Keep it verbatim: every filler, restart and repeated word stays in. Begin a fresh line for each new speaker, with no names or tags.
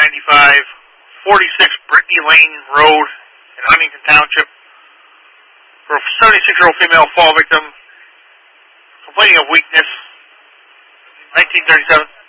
ninety-five, forty-six Brittany Lane Road in Huntington Township for a seventy-six-year-old female fall victim complaining of weakness, nineteen thirty-seven.